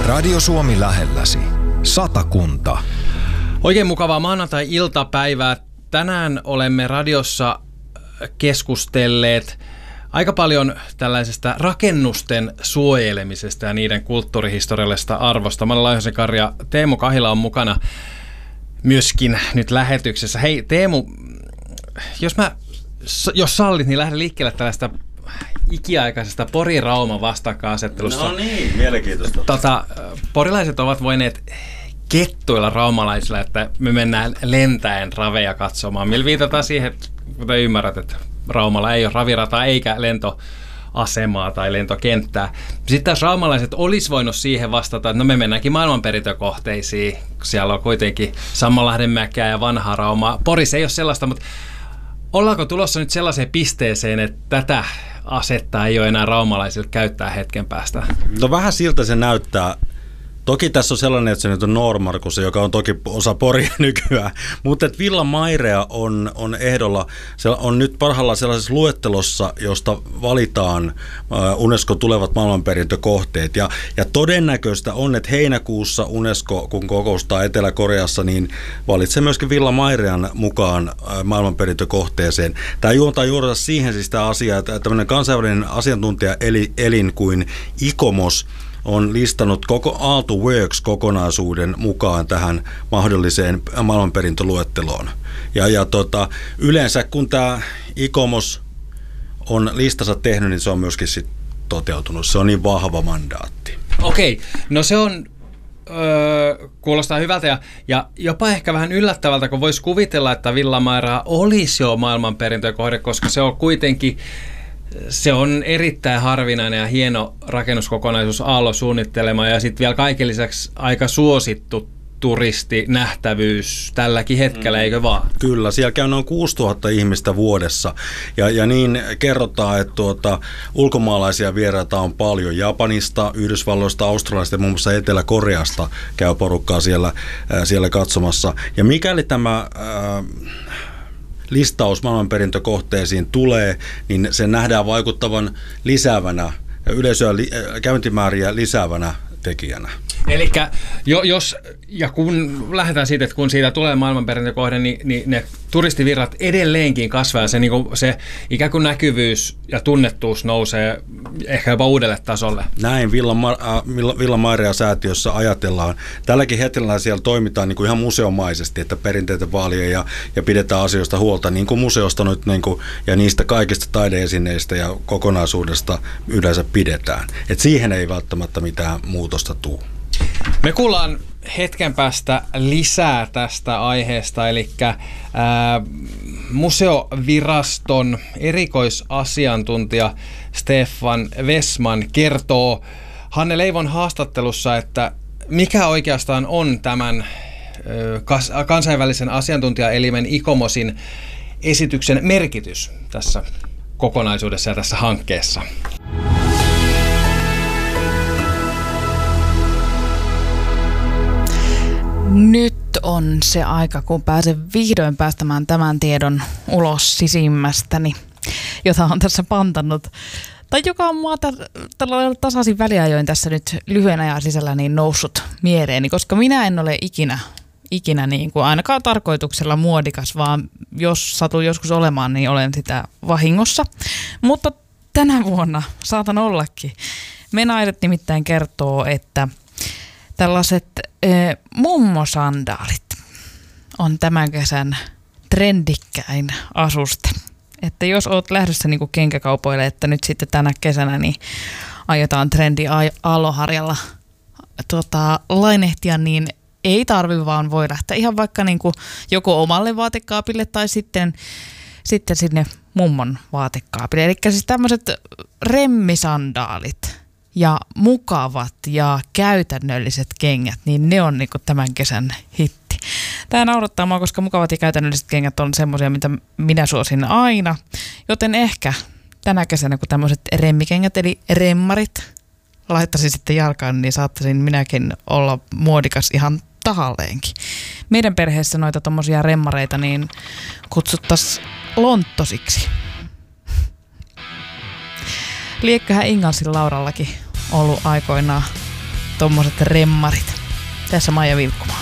Radio Suomi lähelläsi. Satakunta. Oikein mukavaa maanantai-iltapäivää. Tänään olemme radiossa keskustelleet aika paljon tällaisesta rakennusten suojelemisesta ja niiden kulttuurihistoriallisesta arvosta. Manna Laihosen Kari ja Teemu Kahila on mukana myöskin nyt lähetyksessä. Hei Teemu, jos sallit, niin lähden liikkeelle tällaista ikiaikaisesta Pori-Rauma vastakkainasettelusta. No niin, mielenkiintoista. Porilaiset ovat voineet kettuilla raumalaisilla, että me mennään lentäen raveja katsomaan. Millä viitataan siihen, kuten ymmärrät, että Raumalla ei ole ravirataa eikä lentoasemaa tai lentokenttää. Sitten taas raumalaiset olisi voinut siihen vastata, että no me mennäänkin maailmanperintökohteisiin, kun siellä on kuitenkin Sammalahdenmäkeä ja vanhaa Raumaa. Porissa ei ole sellaista, mutta ollaanko tulossa nyt sellaiseen pisteeseen, että tätä asetta ei ole enää raumalaisille käyttää hetken päästä? No vähän siltä se näyttää. Toki tässä on sellainen, että se nyt on Noormarkus, joka on toki osa Poria nykyään, mutta Villa Mairea on ehdolla, se on nyt parhaillaan sellaisessa luettelossa, josta valitaan UNESCO tulevat maailmanperintökohteet. Ja todennäköistä on, että heinäkuussa UNESCO, kun kokoustaa Etelä-Koreassa, niin valitsee myöskin Villa Mairean mukaan maailmanperintökohteeseen. Tämä juontaa juurta siihen siis tämä asia, että tämmöinen kansainvälinen asiantuntijaelin kuin ICOMOS on listannut koko Aalto Works-kokonaisuuden mukaan tähän mahdolliseen maailmanperintöluetteloon. Yleensä kun tämä ICOMOS on listansa tehnyt, niin se on myöskin sit toteutunut. Se on niin vahva mandaatti. Okei, no se on kuulostaa hyvältä ja jopa ehkä vähän yllättävältä, kun voisi kuvitella, että Villa Mairea olisi jo maailmanperintökohde, koska se on kuitenkin erittäin harvinainen ja hieno rakennuskokonaisuus Aallon suunnittelema ja sitten vielä kaiken lisäksi aika suosittu turistinähtävyys tälläkin hetkellä, eikö vaan? Kyllä, siellä käy noin 6000 ihmistä vuodessa ja niin kerrotaan, että ulkomaalaisia vieraita on paljon. Japanista, Yhdysvalloista, Australiasta ja muun muassa Etelä-Koreasta käy porukkaa siellä katsomassa. Ja mikäli tämä listaus maailmanperintökohteisiin tulee, niin sen nähdään vaikuttavan lisäävänä, yleisöä käyntimääriä lisäävänä tekijänä. Elikkä jos ja kun lähdetään siitä, että kun siitä tulee maailmanperintökohde, niin ne turistivirrat edelleenkin kasvaa. Se ikään kuin näkyvyys ja tunnettuus nousee ehkä jopa uudelle tasolle. Näin Villa Mairea-säätiössä ajatellaan. Tälläkin hetkellä siellä toimitaan niin kuin ihan museomaisesti, että perinteitä vaalia ja pidetään asioista huolta, niin kuin museosta nyt ja niistä kaikista taideesineistä ja kokonaisuudesta yleensä pidetään. Et siihen ei välttämättä mitään muutosta tule. Me kuullaan hetken päästä lisää tästä aiheesta, eli museoviraston erikoisasiantuntija Stefan Wessman kertoo Hanne Leivon haastattelussa, että mikä oikeastaan on tämän kansainvälisen asiantuntijaelimen ICOMOSin esityksen merkitys tässä kokonaisuudessa ja tässä hankkeessa. Nyt on se aika, kun pääsen vihdoin päästämään tämän tiedon ulos sisimmästäni, jota on tässä pantannut. Tai joka on mua tällä tasaisin väliajoin tässä nyt lyhyen ajan sisällä niin noussut mieleeni, koska minä en ole ikinä niin kuin ainakaan tarkoituksella muodikas, vaan jos satun joskus olemaan, niin olen sitä vahingossa. Mutta tänä vuonna saatan ollakin. Me naiset nimittäin kertoo, että tällaiset mummosandaalit on tämän kesän trendikkäin asuste. Että jos oot lähdössä niinku kenkäkaupoille, että nyt sitten tänä kesänä niin aiotaan trendi Aaloharjalla lainehtia, niin ei tarvi, vaan voi lähteä ihan vaikka niinku joko omalle vaatekaapille tai sitten sinne mummon vaatekaapille. Eli siis tämmöiset remmisandaalit ja mukavat ja käytännölliset kengät, niin ne on niinku tämän kesän hitti. Tämä naurattaa mua, koska mukavat ja käytännölliset kengät on semmoisia, mitä minä suosin aina. Joten ehkä tänä kesänä, kun tämmöiset remmikengät, eli remmarit, laittaisin sitten jalkaan, niin saattaisin minäkin olla muodikas ihan tahalleenkin. Meidän perheessä noita tommosia remmareita niin kutsuttaisiin lonttosiksi. Liekköhän Ingalsin Laurallakin ollut aikoinaan tommoset remmarit. Tässä Maija Vilkkumaa.